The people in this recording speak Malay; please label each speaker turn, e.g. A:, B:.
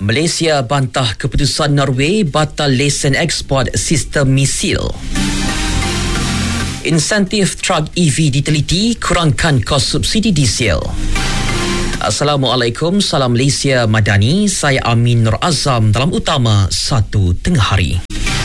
A: Malaysia bantah keputusan Norway batal lesen ekspor sistem misil. Insentif truk EV diteliti, kurangkan kos subsidi diesel. Assalamualaikum, salam Malaysia Madani. Saya Amin Nur Azam dalam utama 1 tengah hari.